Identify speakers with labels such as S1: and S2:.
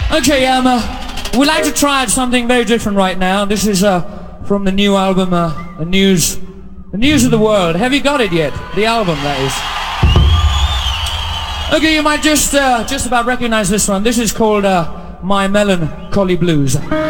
S1: Okay, we'd like to try out something very different right now. This is from the new album, the news of the world. Have you got it yet? The album, that is. Okay, you might just about recognize this one. This is called My Melancholy Blues.